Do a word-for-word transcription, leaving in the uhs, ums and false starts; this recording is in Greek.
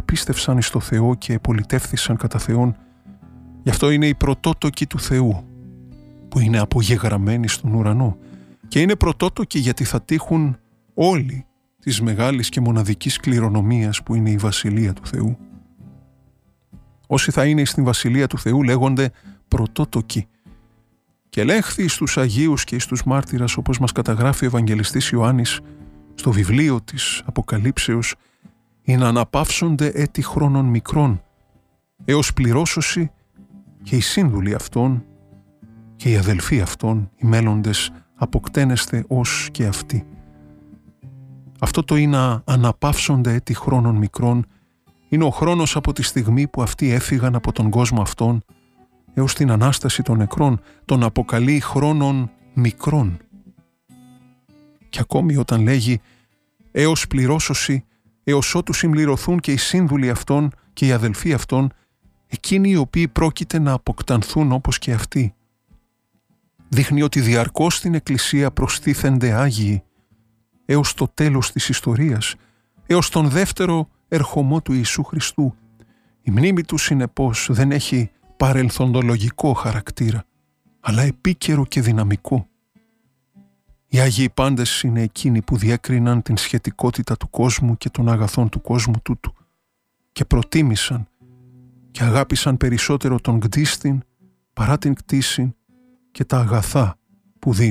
επίστευσαν εις το Θεό και επολιτεύθησαν κατά Θεόν, γι' αυτό είναι οι πρωτότοκοι του Θεού, που είναι απογεγραμμένοι στον ουρανό, και είναι πρωτότοκοι γιατί θα τύχουν όλοι της μεγάλης και μοναδικής κληρονομίας που είναι η Βασιλεία του Θεού. Όσοι θα είναι στην Βασιλεία του Θεού λέγονται πρωτότοκοι. Και ελέγχθη εις τους Αγίους και εις τους μάρτυρας, όπως μας καταγράφει ο Ευαγγελιστής Ιωάννης στο βιβλίο της Αποκαλύψεως, είναι να αναπαύσονται έτη χρόνων μικρών, έως πληρώσωση και οι σύνδουλοι αυτών και οι αδελφοί αυτών, οι μέλλοντες, αποκτένεστε ως και αυτοί. Αυτό το είναι να αναπαύσονται έτη χρόνων μικρών, είναι ο χρόνος από τη στιγμή που αυτοί έφυγαν από τον κόσμο αυτόν έως την Ανάσταση των νεκρών, τον αποκαλεί χρόνων μικρών. Και ακόμη όταν λέγει έως πληρώσωση, έως ότου συμπληρωθούν και οι σύμβουλοι αυτών και οι αδελφοί αυτών, εκείνοι οι οποίοι πρόκειται να αποκτανθούν όπως και αυτοί. Δείχνει ότι διαρκώς στην Εκκλησία προστίθενται Άγιοι έως το τέλος της ιστορίας, έως τον δεύτερο ερχομό του Ιησού Χριστού. Η μνήμη του συνεπώς δεν έχει παρελθοντολογικό χαρακτήρα, αλλά επίκαιρο και δυναμικό. Οι Άγιοι πάντες είναι εκείνοι που διέκριναν την σχετικότητα του κόσμου και των αγαθών του κόσμου τούτου και προτίμησαν και αγάπησαν περισσότερο τον κτίστην παρά την κτήσιν και τα αγαθά που δίνει.